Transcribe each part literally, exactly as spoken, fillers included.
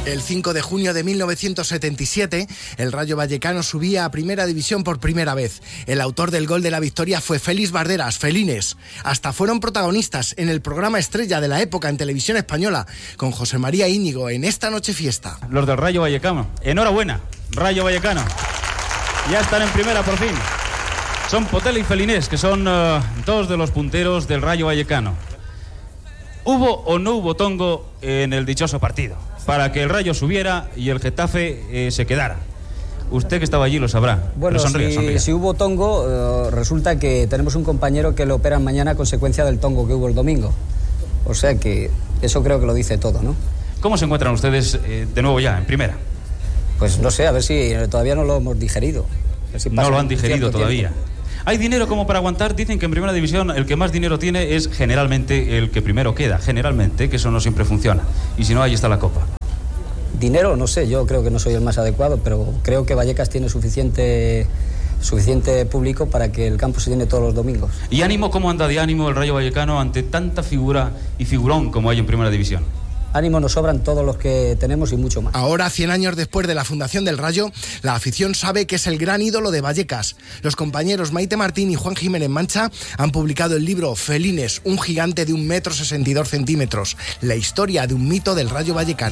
El cinco de junio de mil novecientos setenta y siete, el Rayo Vallecano subía a Primera División por primera vez. El autor del gol de la victoria fue Félix Barderas, Felines. Hasta fueron protagonistas en el programa estrella de la época en Televisión Española, con José María Íñigo en Esta Noche Fiesta. Los del Rayo Vallecano, enhorabuena, Rayo Vallecano. Ya están en primera por fin. Son Potela y Felinés, que son uh, dos de los punteros del Rayo Vallecano. ¿Hubo o no hubo tongo en el dichoso partido para que el Rayo subiera y el Getafe eh, se quedara? Usted que estaba allí lo sabrá. Bueno, sonríe, si, sonríe. si hubo tongo, uh, resulta que tenemos un compañero que lo operan mañana a consecuencia del tongo que hubo el domingo. O sea que eso creo que lo dice todo, ¿no? ¿Cómo se encuentran ustedes eh, de nuevo ya, en primera? Pues no sé, a ver si todavía no lo hemos digerido. A ver si no lo han digerido todavía. Tiempo. ¿Hay dinero como para aguantar? Dicen que en Primera División el que más dinero tiene es generalmente el que primero queda. Generalmente, que eso no siempre funciona. Y si no, ahí está la Copa. Dinero, no sé, yo creo que no soy el más adecuado, pero creo que Vallecas tiene suficiente, suficiente público para que el campo se llene todos los domingos. ¿Y ánimo? ¿Cómo anda de ánimo el Rayo Vallecano ante tanta figura y figurón como hay en Primera División? Ánimo, nos sobran todos los que tenemos y mucho más. Ahora, cien años después de la fundación del Rayo, la afición sabe que es el gran ídolo de Vallecas. Los compañeros Maite Martín y Juan Jiménez Mancha han publicado el libro Felines, un gigante de un metro sesenta y dos centímetros, la historia de un mito del Rayo Vallecano.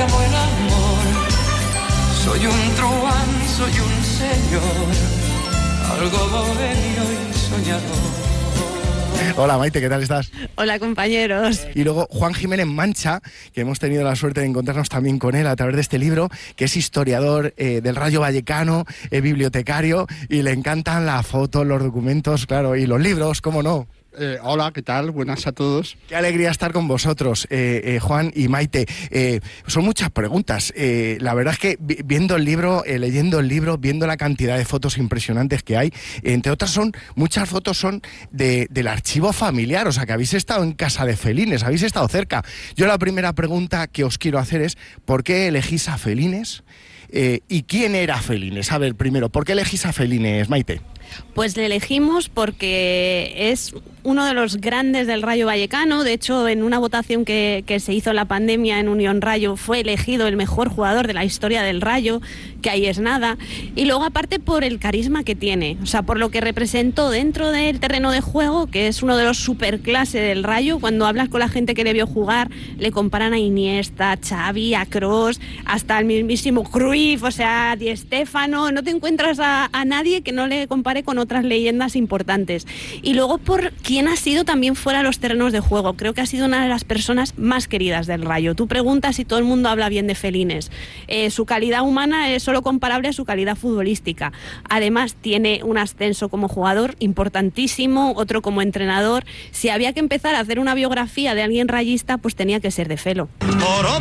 Soy un truán, soy un señor, algo bohemio y soñador. Hola Maite, ¿qué tal estás? Hola compañeros. Y luego Juan Jiménez Mancha, que hemos tenido la suerte de encontrarnos también con él a través de este libro, que es historiador eh, del Rayo Vallecano, eh, bibliotecario, y le encantan las fotos, los documentos, claro, y los libros, ¿cómo no? Eh, hola, ¿qué tal? Buenas a todos. Qué alegría estar con vosotros, eh, eh, Juan y Maite. Eh, son muchas preguntas. Eh, la verdad es que vi- viendo el libro, eh, leyendo el libro, viendo la cantidad de fotos impresionantes que hay, entre otras son, muchas fotos son de, del archivo familiar, o sea que habéis estado en casa de Felines, habéis estado cerca. Yo la primera pregunta que os quiero hacer es, ¿por qué elegís a Felines? Eh, ¿Y quién era Felines? A ver, primero, ¿por qué elegís a Felines, Maite? Pues le elegimos porque es uno de los grandes del Rayo Vallecano. De hecho, en una votación que, que se hizo en la pandemia en Unión Rayo, fue elegido el mejor jugador de la historia del Rayo, que ahí es nada. Y luego, aparte, por el carisma que tiene, o sea, por lo que representó dentro del terreno de juego, que es uno de los superclase del Rayo. Cuando hablas con la gente que le vio jugar, le comparan a Iniesta, a Xavi, a Kroos, hasta el mismísimo Cruyff, o sea, Di Stéfano. No te encuentras a, a nadie que no le compare con otras leyendas importantes. Y luego por quién ha sido también fuera de los terrenos de juego. Creo que ha sido una de las personas más queridas del Rayo. Tú preguntas y todo el mundo habla bien de Felines. Eh, su calidad humana es solo comparable a su calidad futbolística. Además tiene un ascenso como jugador importantísimo, otro como entrenador. Si había que empezar a hacer una biografía de alguien rayista, pues tenía que ser de Felo.